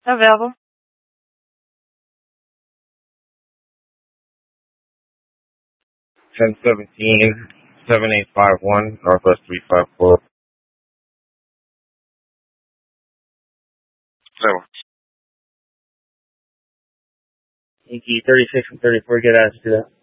Available. 1017-7851, Northwest 354. So, Yankee 36 and 34, get out to that.